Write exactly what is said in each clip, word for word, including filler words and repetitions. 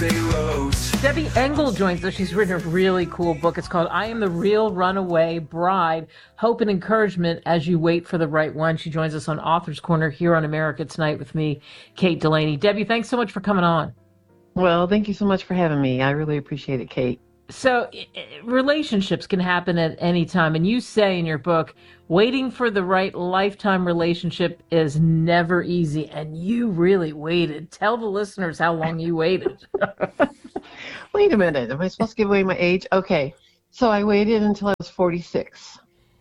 they wrote. Debbie Engel joins us. She's written a really cool book. It's called I Am the Real Runaway Bride, Hope and Encouragement as You Wait for the Right One. She joins us on Author's Corner here on America Tonight with me, Kate Delaney. Debbie, thanks so much for coming on. Well, thank you so much for having me. I really appreciate it, Kate. So relationships can happen at any time. And you say in your book, waiting for the right lifetime relationship is never easy. And you really waited. Tell the listeners how long you waited. Wait a minute. Am I supposed to give away my age? Okay. So I waited until I was forty-six.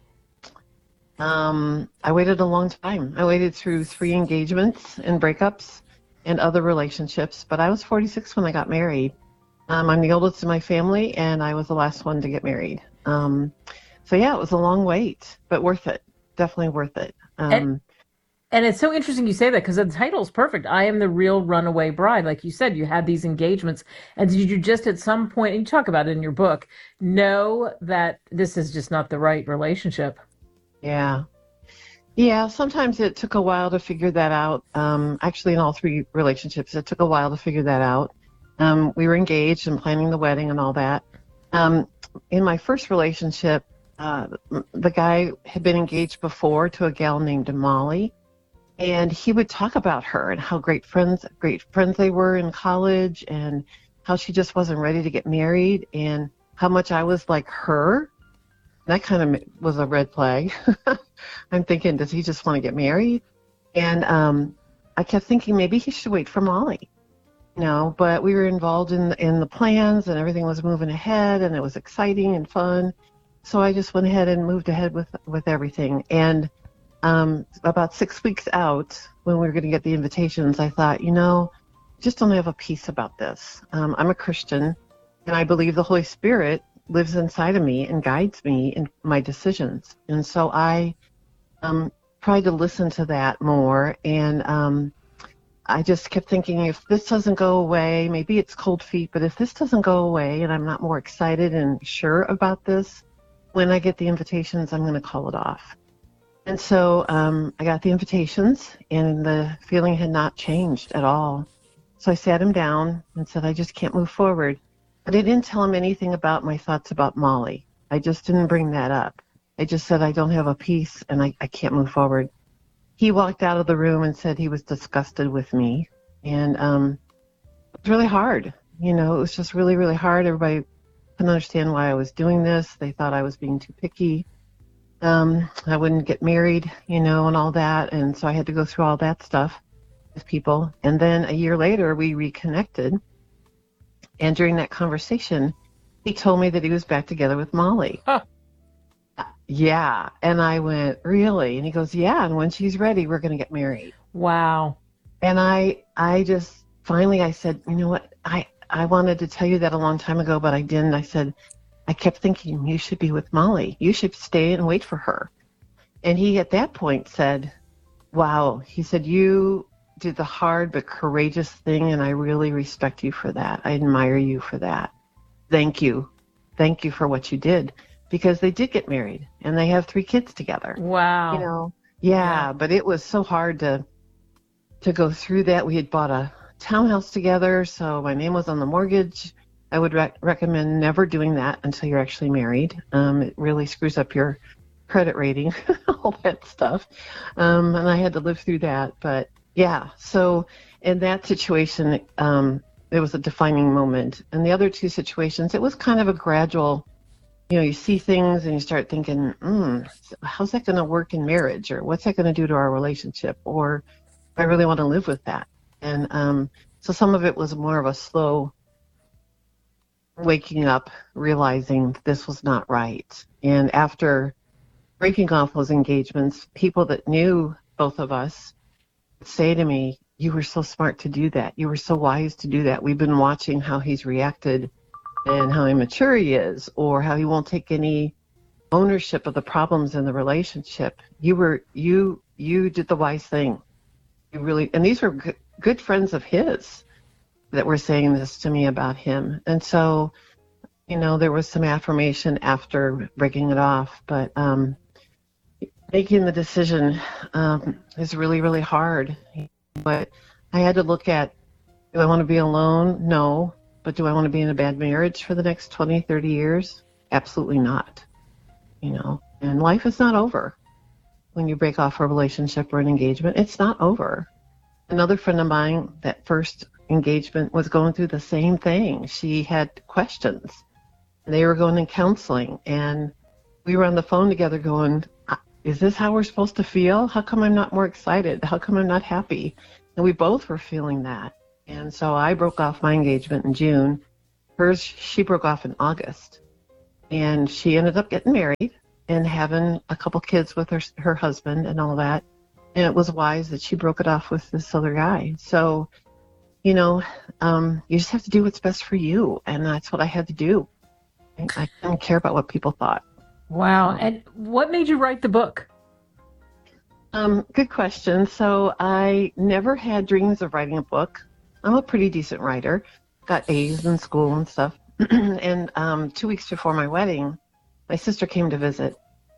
Um, I waited a long time. I waited through three engagements and breakups and other relationships. But I was forty-six when I got married. Um, I'm the oldest in my family, and I was the last one to get married. Um, so, yeah, it was a long wait, but worth it. Definitely worth it. Um, and, and it's so interesting you say that because the title is perfect. I Am the Real Runaway Bride. Like you said, you had these engagements. And did you just at some point, and you talk about it in your book, know that this is just not the right relationship? Yeah. Yeah, sometimes it took a while to figure that out. Um, actually, in all three relationships, it took a while to figure that out. Um, we were engaged and planning the wedding and all that. Um, in my first relationship, uh, the guy had been engaged before to a gal named Molly, and he would talk about her and how great friends, great friends they were in college, and how she just wasn't ready to get married, and how much I was like her. That kind of was a red flag. I'm thinking, does he just want to get married? And um, I kept thinking maybe he should wait for Molly. No, but we were involved in in the plans, and everything was moving ahead, and it was exciting and fun. So I just went ahead and moved ahead with with everything. And um, about six weeks out, when we were going to get the invitations, I thought, you know, I just don't have a peace about this. Um, I'm a Christian, and I believe the Holy Spirit lives inside of me and guides me in my decisions. And so I um, tried to listen to that more, and um, I just kept thinking, if this doesn't go away, maybe it's cold feet, but if this doesn't go away and I'm not more excited and sure about this, when I get the invitations, I'm going to call it off. And so um, I got the invitations, and the feeling had not changed at all. So I sat him down and said, I just can't move forward. But I didn't tell him anything about my thoughts about Molly. I just didn't bring that up. I just said, I don't have a peace, and I, I can't move forward. He walked out of the room and said he was disgusted with me. And um, it was really hard. You know, it was just really, really hard. Everybody couldn't understand why I was doing this. They thought I was being too picky. Um, I wouldn't get married, you know, and all that. And so I had to go through all that stuff with people. And then a year later, we reconnected. And during that conversation, he told me that he was back together with Molly. Huh. Yeah. And I went, really? And he goes, yeah. And when she's ready, we're going to get married. Wow. And I, I just, finally I said, you know what? I, I wanted to tell you that a long time ago, but I didn't. I said, I kept thinking you should be with Molly. You should stay and wait for her. And he at that point said, wow. He said, you did the hard but courageous thing, and I really respect you for that. I admire you for that. Thank you. Thank you for what you did. Because they did get married, and they have three kids together. Wow. You know, yeah, yeah, but it was so hard to to go through that. We had bought a townhouse together, so my name was on the mortgage. I would rec- recommend never doing that until you're actually married. Um, it really screws up your credit rating, all that stuff. Um, and I had to live through that. But, yeah, so in that situation, um, it was a defining moment. And the other two situations, it was kind of a gradual. You know, you see things and you start thinking, mm, how's that going to work in marriage? Or what's that going to do to our relationship? Or I really want to live with that. And um, so some of it was more of a slow waking up, realizing this was not right. And after breaking off those engagements, people that knew both of us would say to me, you were so smart to do that. You were so wise to do that. We've been watching how he's reacted and how immature he is, or how he won't take any ownership of the problems in the relationship. You were, you, you did the wise thing. You really, and these were good, good friends of his that were saying this to me about him. And so, you know, there was some affirmation after breaking it off, but um, making the decision um, is really, really hard. But I had to look at, do I want to be alone? No. But do I want to be in a bad marriage for the next twenty, thirty years? Absolutely not. You know, and life is not over when you break off a relationship or an engagement. It's not over. Another friend of mine, that first engagement, was going through the same thing. She had questions. They were going in counseling, and we were on the phone together going, is this how we're supposed to feel? How come I'm not more excited? How come I'm not happy? And we both were feeling that. And so I broke off my engagement in June. Hers, she broke off in August. And she ended up getting married and having a couple kids with her her husband and all that. And it was wise that she broke it off with this other guy. So, you know, um, you just have to do what's best for you. And that's what I had to do. I didn't care about what people thought. Wow. And what made you write the book? Um, good question. So I never had dreams of writing a book. I'm a pretty decent writer. Got A's in school and stuff. and um, two weeks before my wedding, my sister came to visit.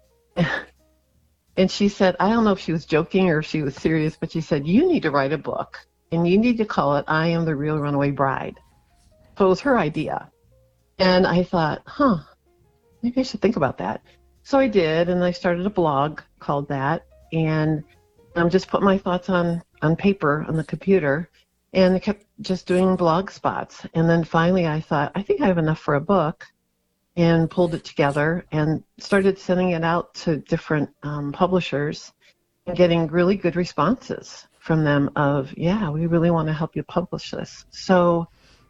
And she said, I don't know if she was joking or if she was serious, but she said, you need to write a book. And you need to call it I Am the Real Runaway Bride. So it was her idea. And I thought, huh, maybe I should think about that. So I did, and I started a blog called that. And I'm just put my thoughts on, on paper on the computer. And I kept just doing blog spots. And then finally I thought, I think I have enough for a book, and pulled it together and started sending it out to different um, publishers and getting really good responses from them of, yeah, we really want to help you publish this. So,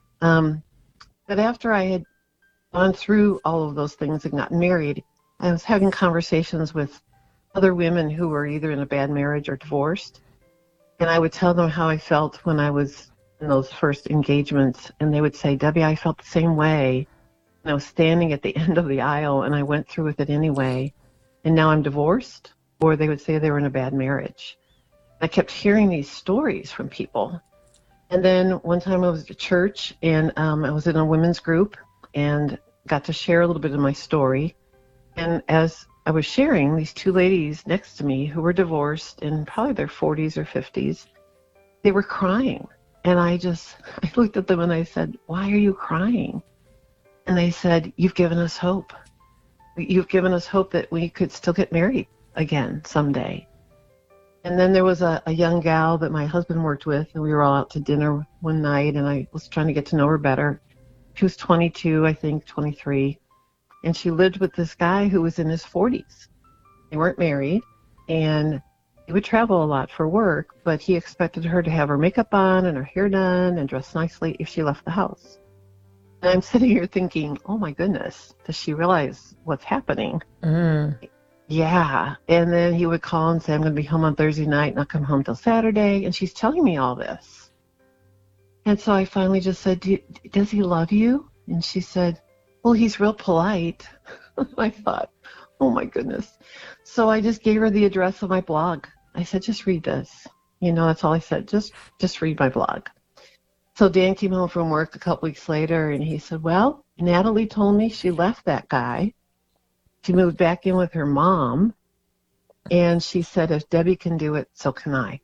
um, but after I had gone through all of those things and gotten married, I was having conversations with other women who were either in a bad marriage or divorced. And I would tell them how I felt when I was in those first engagements. And they would say, Debbie, I felt the same way. And I was standing at the end of the aisle, and I went through with it anyway. And now I'm divorced. Or they would say they were in a bad marriage. I kept hearing these stories from people. And then one time I was at church, and um, I was in a women's group and got to share a little bit of my story. And as I was sharing, these two ladies next to me who were divorced in probably their forties or fifties, they were crying. And I just, I looked at them and I said, why are you crying? And they said, you've given us hope. You've given us hope that we could still get married again someday. And then there was a, a young gal that my husband worked with, and we were all out to dinner one night, and I was trying to get to know her better. She was twenty-two, I think, twenty-three. And she lived with this guy who was in his forties. They weren't married, and he would travel a lot for work, but he expected her to have her makeup on and her hair done and dress nicely if she left the house. And I'm sitting here thinking, oh my goodness, does she realize what's happening? Mm. Yeah. And then he would call and say, I'm going to be home on Thursday night and I'll come home till Saturday. And she's telling me all this. And so I finally just said, Do, does he love you? And she said, well, he's real polite. I thought, oh my goodness. So I just gave her the address of my blog. I said, just read this. You know, that's all I said. Just, just read my blog. So Dan came home from work a couple weeks later, and he said, well, Natalie told me she left that guy. She moved back in with her mom, and she said, if Debbie can do it, so can I.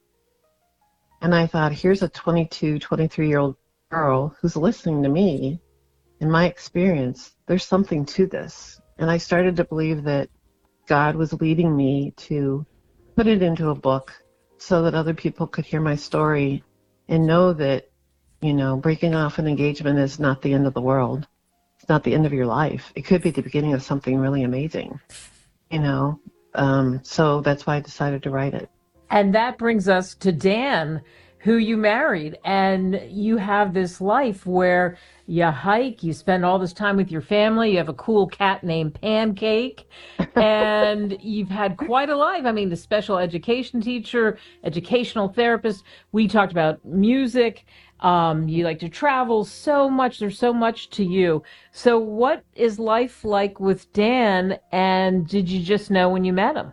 And I thought, here's a twenty-two, twenty-three-year-old girl who's listening to me. In my experience, there's something to this. And I started to believe that God was leading me to put it into a book so that other people could hear my story and know that, you know, breaking off an engagement is not the end of the world. It's not the end of your life. It could be the beginning of something really amazing, you know. Um, so that's why I decided to write it. And that brings us to Dan, who you married, and you have this life where you hike, you spend all this time with your family, you have a cool cat named Pancake, and you've had quite a life. I mean, the special education teacher, educational therapist, we talked about music, um, you like to travel so much, there's so much to you. So what is life like with Dan, and did you just know when you met him?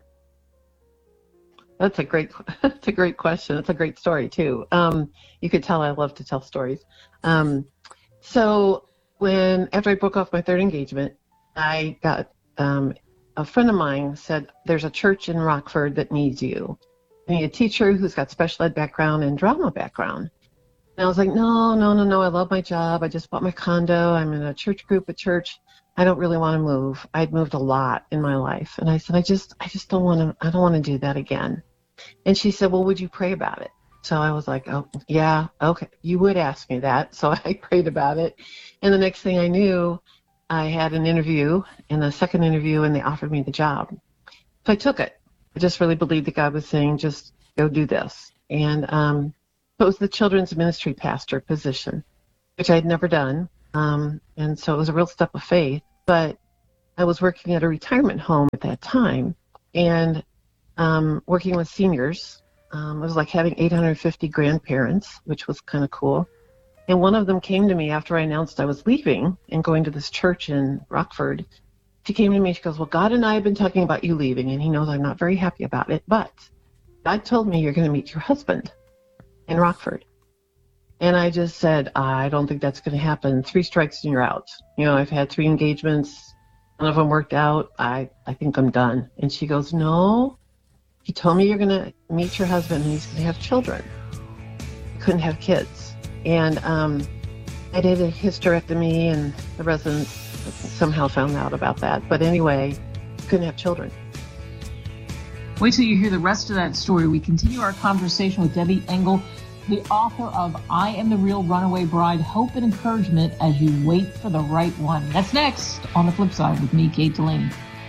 That's a great, that's a great question. It's a great story too. Um, you could tell I love to tell stories. Um, so when, after I broke off my third engagement, I got, um, a friend of mine said, there's a church in Rockford that needs you. I need a teacher who's got special ed background and drama background. And I was like, no, no, no, no. I love my job. I just bought my condo. I'm in a church group at church. I don't really want to move. I'd moved a lot in my life. And I said, I just, I just don't want to, I don't want to do that again. And she said, well, would you pray about it? So I was like, oh, yeah, okay. You would ask me that. So I prayed about it. And the next thing I knew, I had an interview and a second interview, and they offered me the job. So I took it. I just really believed that God was saying, just go do this. And um, it was the children's ministry pastor position, which I had never done. Um, and so it was a real step of faith. But I was working at a retirement home at that time and um, working with seniors. Um, it was like having eight hundred fifty grandparents, which was kind of cool. And one of them came to me after I announced I was leaving and going to this church in Rockford. She came to me, she goes, well, God and I have been talking about you leaving, and he knows I'm not very happy about it, but God told me you're going to meet your husband in Rockford. And I just said, I don't think that's going to happen. Three strikes and you're out. You know, I've had three engagements. None of them worked out. I, I think I'm done. And she goes, no, he told me you're going to meet your husband and he's going to have children. I couldn't have kids. And um, I did a hysterectomy, and the residents somehow found out about that. But anyway, couldn't have children. Wait till you hear the rest of that story. We continue our conversation with Debbie Engel, the author of I Am the Real Runaway Bride, Hope and Encouragement as You Wait for the Right One. That's next on The Flip Side with me, Kate Delaney.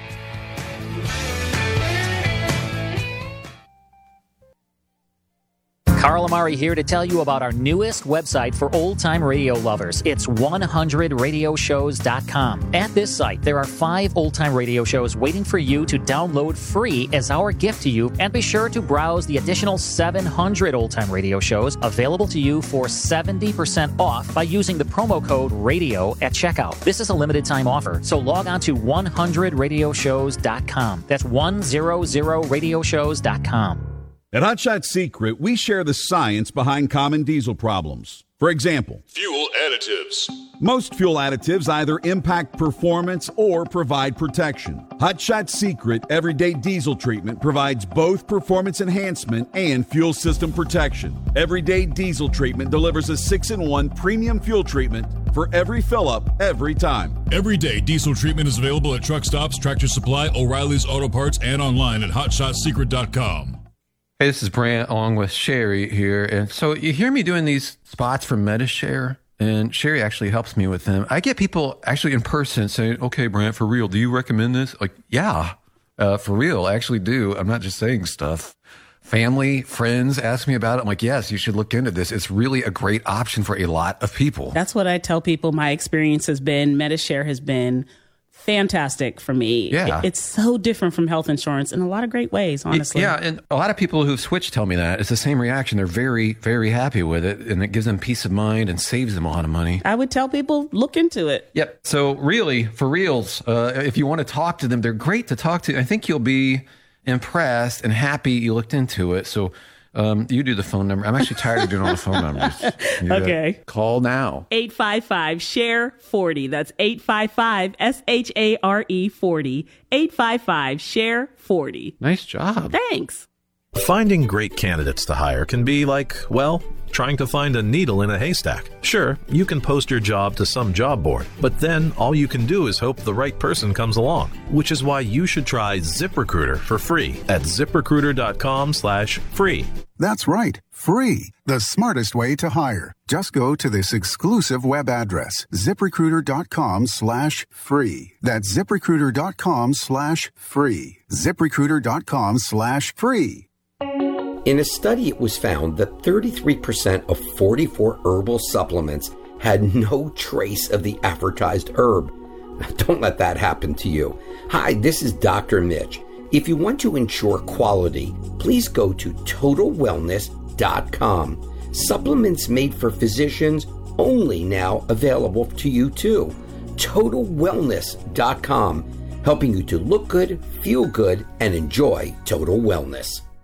Carl Amari here to tell you about our newest website for old-time radio lovers. It's one hundred radio shows dot com. At this site, there are five old-time radio shows waiting for you to download free as our gift to you, and be sure to browse the additional seven hundred old-time radio shows available to you for seventy percent off by using the promo code RADIO at checkout. This is a limited-time offer, so log on to one hundred radio shows dot com. That's one hundred radio shows dot com. At Hot Shot Secret, we share the science behind common diesel problems. For example, fuel additives. Most fuel additives either impact performance or provide protection. Hot Shot Secret Everyday Diesel Treatment provides both performance enhancement and fuel system protection. Everyday Diesel Treatment delivers a six in one premium fuel treatment for every fill-up, every time. Everyday Diesel Treatment is available at truck stops, Tractor Supply, O'Reilly's Auto Parts, and online at hot shot secret dot com. Hey, this is Brant along with Sherry here. And so you hear me doing these spots for MediShare, and Sherry actually helps me with them. I get people actually in person saying, okay, Brant, for real, do you recommend this? Like, yeah, uh, for real, I actually do. I'm not just saying stuff. Family, friends ask me about it. I'm like, yes, you should look into this. It's really a great option for a lot of people. That's what I tell people my experience has been. MediShare has been fantastic for me. Yeah. It's so different from health insurance in a lot of great ways, honestly. Yeah, and a lot of people who've switched tell me that. It's the same reaction. They're very, very happy with it, and it gives them peace of mind and saves them a lot of money. I would tell people, look into it. Yep. So really, for reals, uh, if you want to talk to them, they're great to talk to. I think you'll be impressed and happy you looked into it. So Um, you do the phone number. I'm actually tired of doing all the phone numbers. You okay. Call now. eight five five, S H A R E, forty. That's eight five five, S H A R E, forty. eight five five, S H A R E, forty. Nice job. Thanks. Finding great candidates to hire can be like, well, trying to find a needle in a haystack. Sure, you can post your job to some job board, but then all you can do is hope the right person comes along, which is why you should try ZipRecruiter for free at ZipRecruiter.com slash free. That's right, free. The smartest way to hire. Just go to this exclusive web address, ZipRecruiter.com slash free. That's ZipRecruiter.com slash free. ZipRecruiter.com slash free. In a study, it was found that thirty-three percent of forty-four herbal supplements had no trace of the advertised herb. Don't let that happen to you. Hi, this is Doctor Mitch. If you want to ensure quality, please go to total wellness dot com. Supplements made for physicians, only now available to you too. total wellness dot com, helping you to look good, feel good, and enjoy total wellness.